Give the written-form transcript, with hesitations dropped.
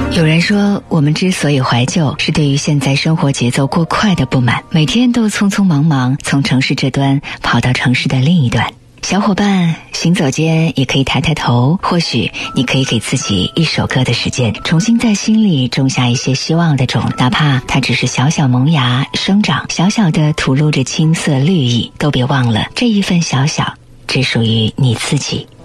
有人说，我们之所以怀旧，是对于现在生活节奏过快的不满，每天都匆匆忙忙从城市这端跑到城市的另一端。小伙伴，行走间也可以抬抬头，或许你可以给自己一首歌的时间，重新在心里种下一些希望的种，哪怕它只是小小萌芽生长，小小的吐露着青涩绿意，都别忘了这一份小小只属于你自己。